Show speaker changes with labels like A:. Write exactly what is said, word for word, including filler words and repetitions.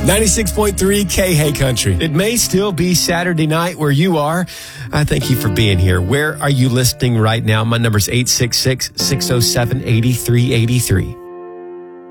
A: ninety-six point three K Hey Country. It may still be Saturday night where you are. I thank you for being here. Where are you listening right now? My number's eight six six, six oh seven, eight three eight three.